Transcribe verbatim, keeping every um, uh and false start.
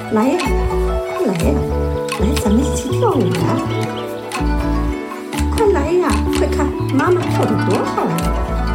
来呀，快来呀，来，咱们一起跳舞呀！快来呀，快看妈妈跳得多好呀！